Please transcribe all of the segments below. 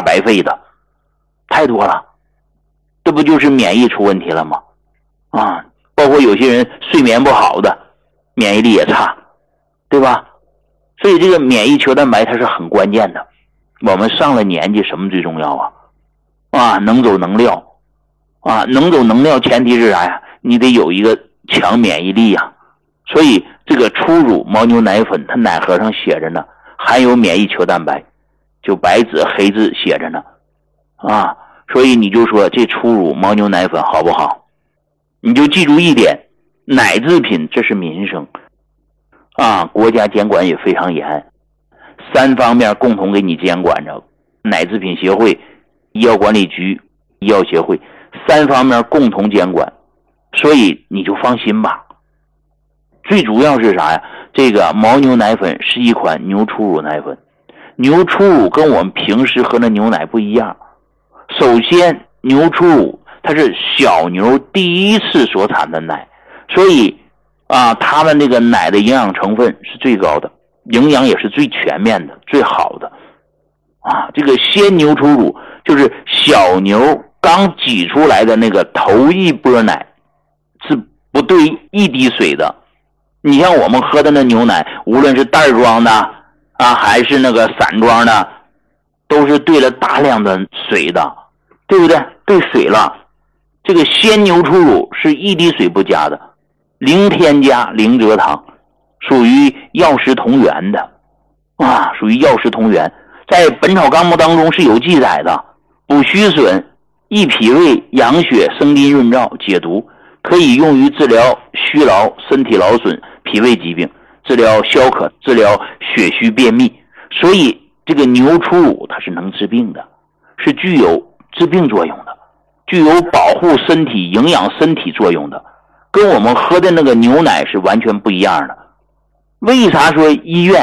白费的，太多了，这不就是免疫出问题了吗？啊，包括有些人睡眠不好的，免疫力也差，对吧？所以这个免疫球蛋白它是很关键的。我们上了年纪，什么最重要啊？啊，能走能撂啊，能走能撂前提是啥呀？你得有一个强免疫力呀。所以这个初乳牦牛奶粉，它奶盒上写着呢，含有免疫球蛋白，就白纸黑字写着呢。啊，所以你就说这初乳牦牛奶粉好不好？你就记住一点，奶制品这是民生啊，国家监管也非常严，3方面共同给你监管着，奶制品协会、医药管理局、医药协会3方面共同监管，所以你就放心吧。最主要是啥呀？这个牦牛奶粉是一款牛初乳奶粉，牛初乳跟我们平时喝的牛奶不一样。首先，牛初乳它是小牛第一次所产的奶，所以啊，它的那个奶的营养成分是最高的，营养也是最全面的、最好的。啊，这个鲜牛初乳就是小牛刚挤出来的那个头一波奶，是不兑一滴水的。你像我们喝的那牛奶，无论是袋装的啊，还是那个散装的，都是兑了大量的水的，对不对？兑水了。这个鲜牛初乳是一滴水不加的，零添加、零蔗糖，属于药食同源的啊，属于药食同源。在《本草纲目》当中是有记载的，补虚损、益脾胃、养血、生津润燥、解毒，可以用于治疗虚劳、身体劳损、脾胃疾病，治疗消渴，治疗血虚便秘。所以这个牛初乳它是能治病的，是具有治病作用的，具有保护身体、营养身体作用的，跟我们喝的那个牛奶是完全不一样的。为啥说医院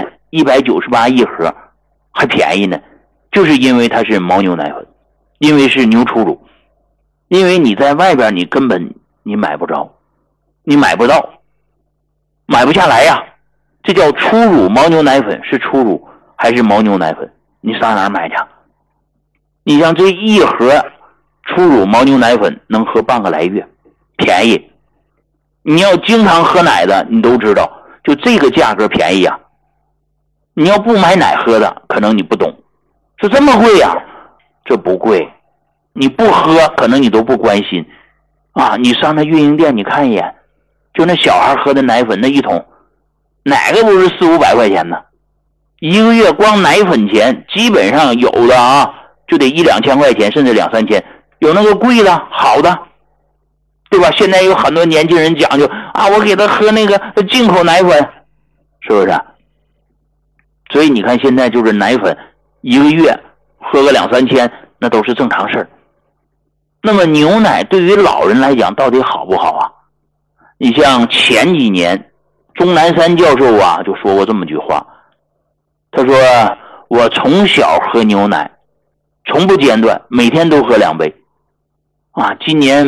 198一盒还便宜呢？就是因为它是牦牛奶粉，因为是牛初乳，因为你在外边你根本你买不着，你买不到，买不下来呀。这叫初乳牦牛奶粉，是初乳还是牦牛奶粉？你上哪儿买去？你像这一盒初乳牦牛奶粉能喝半个来月，便宜。你要经常喝奶的，你都知道，就这个价格便宜啊。你要不买奶喝的，可能你不懂，说这么贵呀？这不贵，你不喝可能你都不关心啊。你上那运营店你看一眼，就那小孩喝的奶粉那一桶，哪个不是400-500块钱呢？一个月光奶粉钱基本上有的啊，就得1-2千块钱，甚至2-3千，有那个贵的好的，对吧？现在有很多年轻人讲究啊，我给他喝那个进口奶粉，是不是？所以你看现在就是奶粉一个月喝个2-3千，那都是正常事儿。那么牛奶对于老人来讲到底好不好啊？你像前几年钟南山教授啊就说过这么句话，他说我从小喝牛奶从不间断，每天都喝2杯啊，今年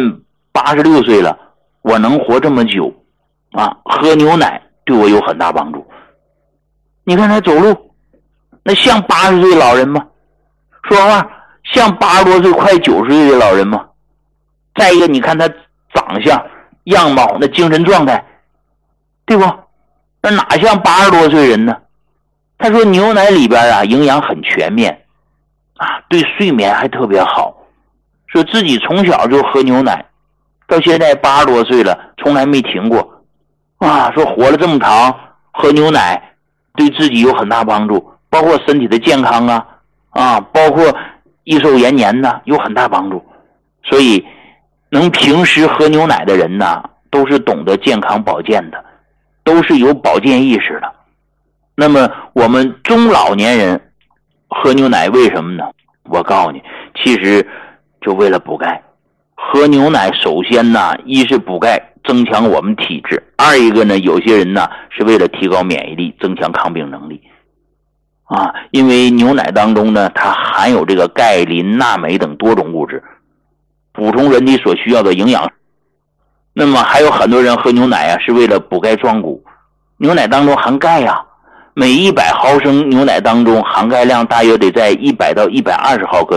86岁了，我能活这么久啊，喝牛奶对我有很大帮助。你看他走路那像80岁老人吗？说话像80多岁快90岁的老人吗？再一个你看他长相样貌那精神状态，对不？那哪像80多岁人呢？他说牛奶里边啊营养很全面啊，对睡眠还特别好，说自己从小就喝牛奶，到现在80多岁了从来没停过啊，说活了这么长喝牛奶对自己有很大帮助，包括身体的健康啊，包括益寿延年呢有很大帮助。所以能平时喝牛奶的人呢都是懂得健康保健的，都是有保健意识的。那么我们中老年人喝牛奶为什么呢？我告诉你，其实就为了补钙。喝牛奶首先呢，一是补钙增强我们体质，二一个呢有些人呢是为了提高免疫力，增强抗病能力啊。因为牛奶当中呢它含有这个钙、磷、钠、镁等多种物质，补充人体所需要的营养。那么还有很多人喝牛奶啊是为了补钙壮骨，牛奶当中含钙啊，每100毫升牛奶当中含钙量大约得在100到120毫克。